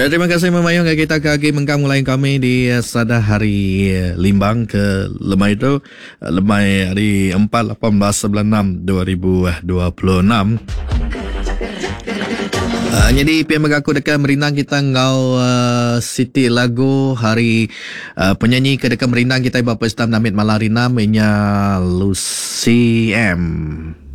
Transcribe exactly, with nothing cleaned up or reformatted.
Ya, terima kasih Memayung. Kita kaki mengkam mulai kami di sada hari limbang ke lemai itu. Lemai hari empat, lapan belas, sembilan enam dua ribu dua puluh enam. Uh, jadi pihak mengaku dekat merindang kita ngau uh, Siti lagu hari uh, penyanyi ke dekat merindang kita Bapa Islam Namit Malarina menya Lucy M.